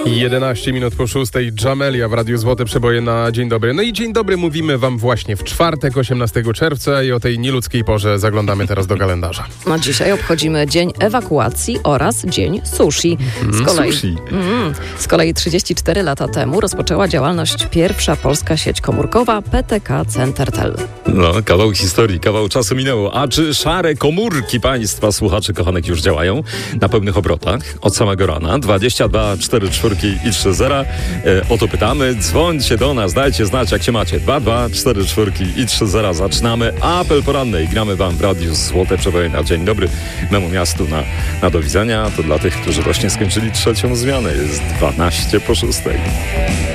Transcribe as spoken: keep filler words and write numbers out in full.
jedenaście minut po szóstej, Jamelia w Radiu Złote Przeboje na Dzień Dobry. No i dzień dobry mówimy wam właśnie w czwartek, osiemnastego czerwca i o tej nieludzkiej porze zaglądamy teraz do kalendarza. No dzisiaj obchodzimy Dzień Ewakuacji oraz Dzień Sushi. Z kolei, Sushi. Mm, z kolei trzydzieści cztery lata temu rozpoczęła działalność pierwsza polska sieć komórkowa P T K Centertel. No, kawał historii, kawał czasu minęło. A czy szare komórki państwa słuchaczy kochanek już działają na pełnych obrotach od samego rana? dwadzieścia dwa cztery czwórki i trzy zera. E, o to pytamy. Dzwońcie do nas, dajcie znać jak się macie. dwa dwa cztery czwórki i trzy zera. Zaczynamy apel poranny i gramy wam w Radiu Złote Przeboje na Dzień Dobry. Memu miastu na, na do widzenia. To dla tych, którzy właśnie skończyli trzecią zmianę. Jest dwanaście po szóstej.